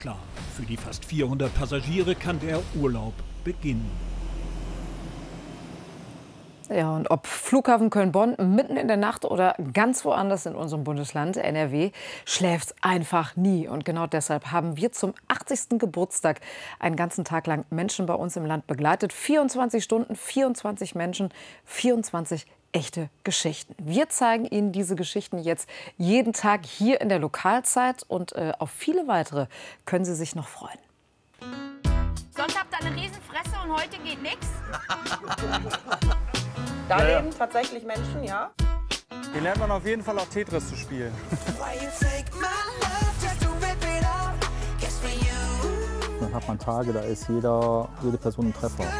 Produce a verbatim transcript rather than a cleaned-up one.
Klar, für die fast vierhundert Passagiere kann der Urlaub beginnen. Ja, und ob Flughafen Köln-Bonn mitten in der Nacht oder ganz woanders in unserem Bundesland, N R W, schläft einfach nie. Und genau deshalb haben wir zum achtzigsten Geburtstag einen ganzen Tag lang Menschen bei uns im Land begleitet. vierundzwanzig Stunden, vierundzwanzig Menschen, vierundzwanzig echte Geschichten. Wir zeigen Ihnen diese Geschichten jetzt jeden Tag hier in der Lokalzeit. Und äh, auf viele weitere können Sie sich noch freuen. Sonst habt ihr eine Riesenfresse und heute geht nichts? Da Ja, ja. leben tatsächlich Menschen, ja. Hier lernt man auf jeden Fall auch Tetris zu spielen. Dann hat man Tage, da ist jeder, jede Person ein Treffer.